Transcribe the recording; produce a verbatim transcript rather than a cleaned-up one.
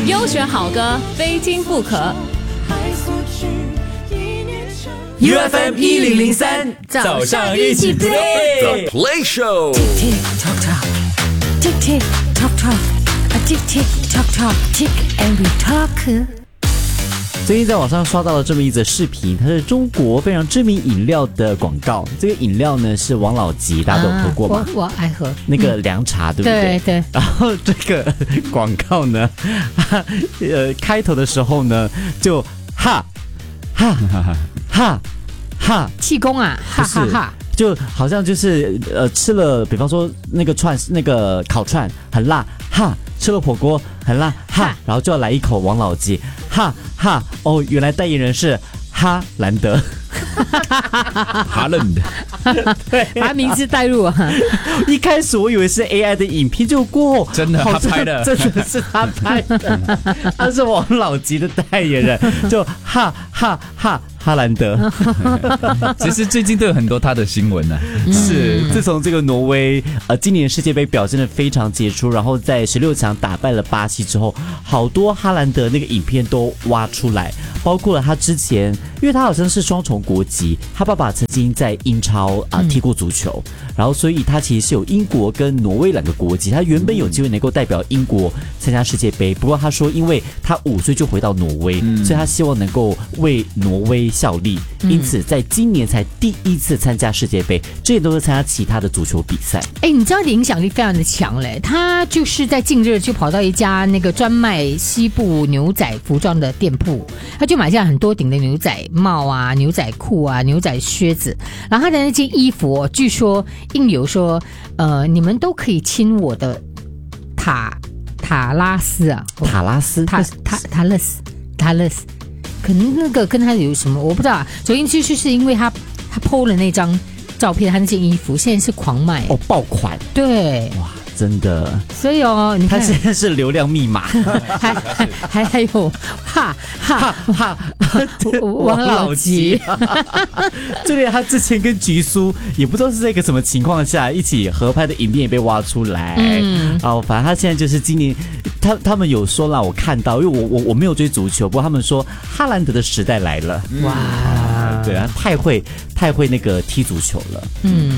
优选好歌，非听不可。 U F M 一零零三， 早上一起 play The Play Show。 Tick tock tock, tick tick tock tock, a tick tick tock tock, tick and we talk。 最近在网上刷到了这么一则视频，它是中国非常知名饮料的广告。这个饮料呢是王老吉，大家都有喝过吗？ 啊、我我爱喝那个凉茶，嗯、对不对？ 对对。 然后这个广告呢，呃，开头的时候呢，就哈哈哈哈哈， 气功啊，哈哈哈。 就好像就是呃吃了，比方说那个串那个烤串很辣哈，吃了火锅很辣哈，然后就要来一口王老吉哈哈哦，原来代言人是哈兰德。 哈兰德， 对， 把名字带入啊！ 一开始我以为是 A I 的影片，就过后真的他拍的， 真的是他拍的，他是王老吉的代言人，就哈哈哈哈兰德。 其实最近都有很多他的新闻呢、啊。 是，自从这个挪威呃今年世界杯表现得非常杰出，然后在十六强打败了巴西之后，好多哈兰德那个影片都挖出来，包括了他之前，因为他好像是双重国籍，他爸爸曾经在英超啊、呃、踢过足球，然后所以他其实是有英国跟挪威两个国籍，他原本有机会能够代表英国参加世界杯，不过他说因为他五岁就回到挪威、嗯，所以他希望能够为挪威效力，因此在今年才第一次参加世界杯，这也都是参加其他的足球比赛。 哎，你知道影响力非常的强嘞，他就是在近日就跑到一家那个专卖西部牛仔服装的店铺，他就买下很多顶的牛仔帽啊、牛仔裤啊、牛仔靴子，然后他的那件衣服、哦、据说印有说，呃，你们都可以亲我的塔塔拉斯啊， 塔拉斯塔塔塔勒斯塔勒斯。可能那个跟他有什么我不知道啊，首先就是因为他他 po 了那张照片，他那件衣服现在是狂卖哦，爆款， 对， 哇，真的， 所以哦，你看他现在是流量密码， 还还还还有哈哈哈王老吉， 就连他之前跟菊苏也不知道是在一个什么情况下一起合拍的影片也被挖出来，嗯，哦，反正他现在就是今年。他他们有说啦，我看到，因为我我我没有追足球，不过他们说哈兰德的时代来了，哇，对啊，太会太会那个踢足球了， 嗯，